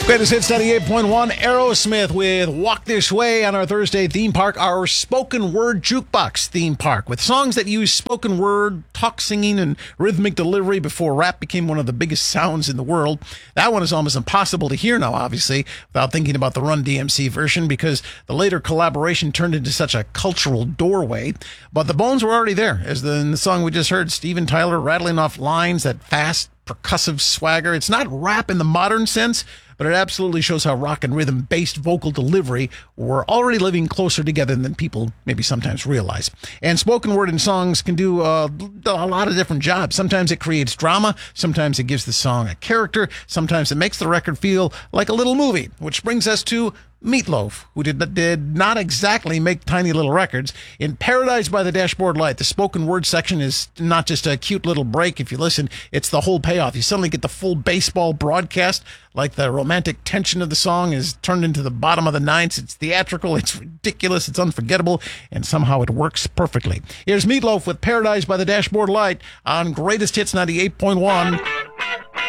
Greatest Hits 98.1, Aerosmith with Walk This Way on our Thursday theme park, our spoken word jukebox theme park, with songs that use spoken word, talk singing, and rhythmic delivery before rap became one of the biggest sounds in the world. That one is almost impossible to hear now, obviously, without thinking about the Run DMC version, because the later collaboration turned into such a cultural doorway. But the bones were already there, as in the song we just heard, Steven Tyler rattling off lines, that fast, percussive swagger. It's not rap in the modern sense, but it absolutely shows how rock and rhythm-based vocal delivery were already living closer together than people maybe sometimes realize. And spoken word in songs can do a lot of different jobs. Sometimes it creates drama. Sometimes it gives the song a character. Sometimes it makes the record feel like a little movie, which brings us to Meatloaf, who did not exactly make tiny little records. In Paradise by the Dashboard Light, the spoken word section is not just a cute little break. If you listen, it's the whole payoff. You suddenly get the full baseball broadcast, like the romantic tension of the song is turned into the bottom of the ninths. It's theatrical, it's ridiculous, it's unforgettable, and somehow it works perfectly. Here's Meatloaf with Paradise by the Dashboard Light on Greatest Hits 98.1.